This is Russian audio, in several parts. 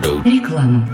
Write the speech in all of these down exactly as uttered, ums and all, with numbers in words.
Реклама.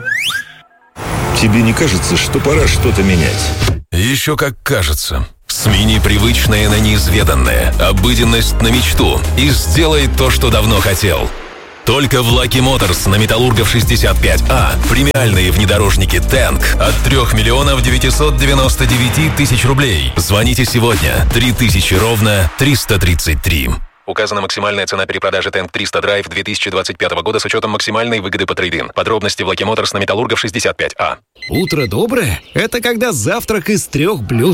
Тебе не кажется, что пора что-то менять? Еще как кажется. Смени привычное на неизведанное, обыденность на мечту и сделай то, что давно хотел. Только в Lucky Motors на Металлургов шестьдесят пять А премиальные внедорожники Танк от трех миллионов девятьсот девяносто девять тысяч рублей. Звоните сегодня. три тысячи ровно триста тридцать три. Указана максимальная цена перепродажи Танк триста Drive две тысячи двадцать пятого года с учетом максимальной выгоды по трейд-ин. Подробности в Lucky Motors на Металлургов шестьдесят пять А. Утро доброе – это когда завтрак из трех блюд.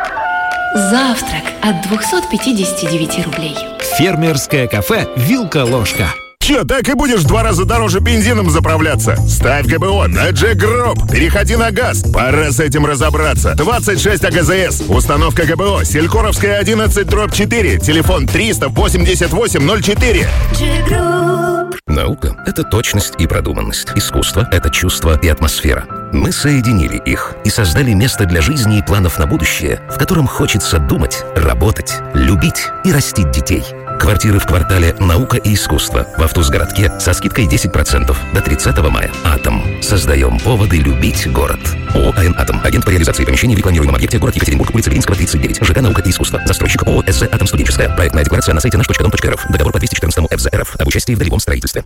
Завтрак от двухсот пятидесяти девяти рублей. Фермерское кафе «Вилка-ложка». Че, так и будешь в два раза дороже бензином заправляться? Ставь ГБО на Jack Group. Переходи на газ. Пора с этим разобраться. двадцать шесть АГЗС. Установка ГБО. Селькоровская одиннадцать дробь четыре. Телефон триста восемьдесят восемь ноль четыре. Jack Group. Наука — это точность и продуманность. Искусство — это чувство и атмосфера. Мы соединили их и создали место для жизни и планов на будущее, в котором хочется думать, работать, любить и растить детей. Квартиры в квартале «Наука и искусство» в Автузгородке со скидкой десять процентов до тридцатого мая. «Атом». Создаем поводы любить город. ООО «АН Атом». Агент по реализации помещений в рекламируемом объекте город Екатеринбург, улица Белинского, тридцать девять. ЖК «Наука и искусство». Застройщик ООО «СЗ Атом Студенческая». Проектная декларация на сайте наш точка дом точка рф. Договор по двести четырнадцатому ФЗ РФ. Об участии в долевом строительстве.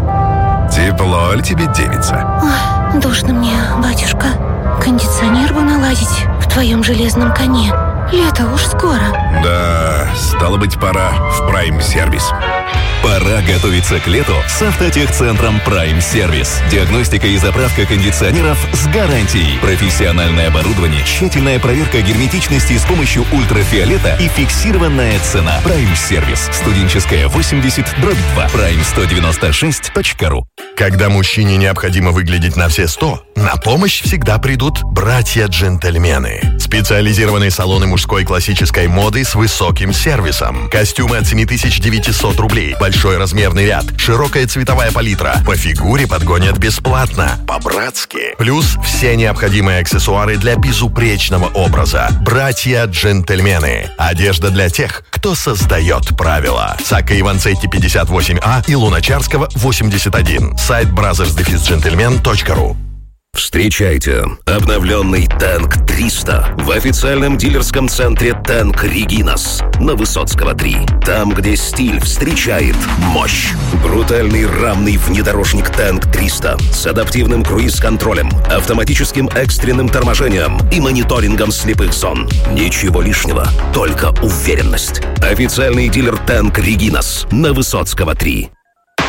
Тепло ли тебе, девица? Ой, душно мне, батюшка. Кондиционер бы наладить в твоем железном коне. Лето уж скоро. Да, стало быть, пора в Прайм-сервис. Пора готовиться к лету с автотехцентром Прайм-сервис. Диагностика и заправка кондиционеров с гарантией. Профессиональное оборудование, тщательная проверка герметичности с помощью ультрафиолета и фиксированная цена. Прайм-сервис. Студенческая восемьдесят дробь два. прайм сто девяносто шесть точка ру. Когда мужчине необходимо выглядеть на все сто, на помощь всегда придут братья-джентльмены. Специализированные салоны мужской классической моды с высоким сервисом. Костюмы от семь тысяч девятьсот рублей. Большой размерный ряд. Широкая цветовая палитра. По фигуре подгонят бесплатно. По-братски. Плюс все необходимые аксессуары для безупречного образа. Братья-джентльмены. Одежда для тех, кто создает правила. Сакко Иванцетти пятьдесят восемь А и Луначарского восемьдесят один. Сайт бразерс дефис джентльмен точка ру. Встречайте обновленный Танк триста в официальном дилерском центре Танк Регинас на Высоцкого три. Там, где стиль встречает мощь. Брутальный рамный внедорожник Танк триста с адаптивным круиз-контролем, автоматическим экстренным торможением и мониторингом слепых зон. Ничего лишнего, только уверенность. Официальный дилер Танк Регинас на Высоцкого три.